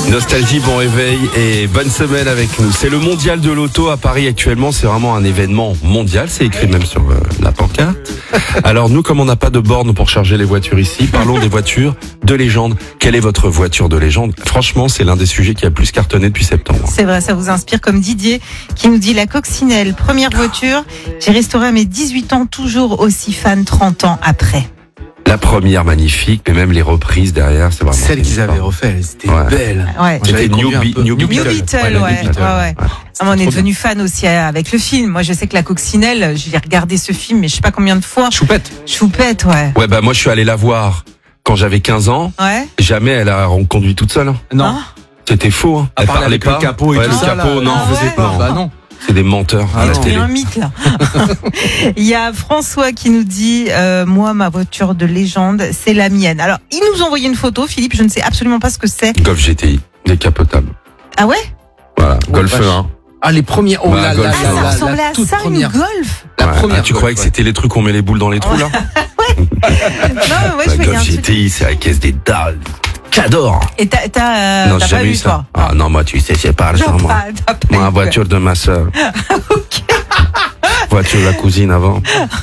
Nostalgie, bon réveil et bonne semaine avec nous. C'est le mondial de l'auto à Paris actuellement. C'est vraiment un événement mondial. C'est écrit même sur la pancarte. Alors nous, comme on n'a pas de borne pour charger les voitures ici, parlons des voitures de légende. Quelle est votre voiture de légende? Franchement, c'est l'un des sujets qui a le plus cartonné depuis septembre. C'est vrai, ça vous inspire comme Didier qui nous dit la coccinelle, première voiture. J'ai restauré à mes 18 ans, toujours aussi fan 30 ans après. La première magnifique, mais même les reprises derrière, c'est vraiment... Celle qu'ils avaient refait, elles étaient belles. Ouais. C'était New Beetle, ouais. On est devenu fan aussi avec le film. Moi, je sais que la coccinelle, j'ai regardé ce film, mais je sais pas combien de fois. Choupette, ouais. Ouais, bah moi je suis allé la voir quand j'avais 15 ans. Ouais. Jamais elle a conduit toute seule. Non. C'était faux. Hein. Elle parlait pas. Le capot et ouais, tout le ça. capot, non. Bah non. C'est des menteurs à la C'est télé. un mythe là. Il y a François qui nous dit moi ma voiture de légende c'est la mienne. Alors il nous a envoyé une photo, Philippe, je ne sais absolument pas ce que c'est. Golf GTI, décapotable. Ah ouais? Voilà, Golf 1. Ah les premières. Oh là là. Ça ressemblait à ça, une Golf. La première. Tu croyais que c'était les trucs où on met les boules dans les trous là? Non mais ouais, je voyais un Golf truc. GTI, c'est la caisse des dalles. J'adore. Et t'as Non, j'ai pas jamais eu eu ça. toi? Ah non, moi tu sais, c'est pas argent Non, moi. t'as pas Moi, la eu, voiture de ma sœur. Ok. Voiture de la cousine avant.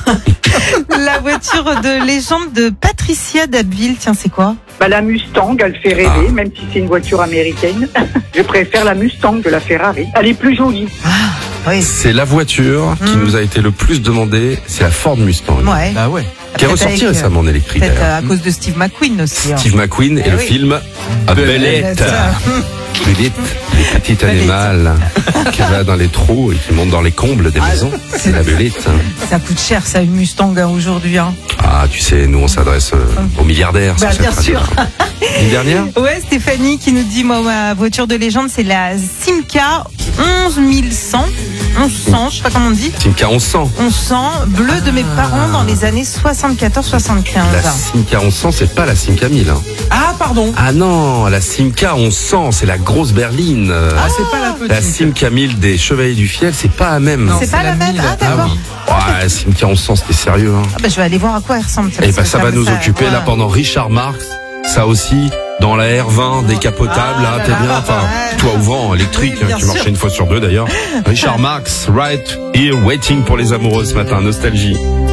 La voiture de légende de Patricia d'Abbeville, tiens, c'est quoi? Bah, la Mustang, elle fait rêver, même si c'est une voiture américaine. Je préfère la Mustang que la Ferrari. Elle est plus jolie. Oui. C'est la voiture qui nous a été le plus demandée, c'est la Ford Mustang. Ouais. Bah ouais. Qui est Peut-être ressorti avec, récemment en électrique Peut-être d'ailleurs. à cause de Steve McQueen aussi. Hein. Steve McQueen et le oui. film Belette. Belette, les petites animales qui va dans les trous et qui montent dans les combles des maisons. C'est la Belette. Ça coûte cher ça, une Mustang aujourd'hui. Hein. Ah, tu sais, nous on s'adresse aux milliardaires. Bah, sur bien cette sûr. radio. Une dernière? Ouais, Stéphanie qui nous dit moi ma voiture de légende c'est la Simca 11100. 1100, je sais pas comment on dit. Simca 1100. 1100, bleu de mes parents dans les années 74-75. La Simca 1100, c'est pas la Simca 1000. Hein. Ah pardon. Ah non, la Simca 1100, c'est la grosse berline. Ah c'est pas la petite. La Simca 1000 des Chevaliers du Fiel, c'est pas la même. Non, C'est pas la même. 1000. Ah d'accord. oui. Ouais, la Simca 1100, c'était sérieux. Hein. Ah bah, je vais aller voir à quoi elle ressemble. Et bah ça va nous occuper là pendant Richard Marx. Ça aussi, dans la R20 décapotable, là, t'es bien. Enfin, toi ouvrant, électrique, Oui, bien qui marchait sûr. une fois sur deux d'ailleurs. Richard Marx, right here, waiting pour les amoureux ce matin, nostalgie.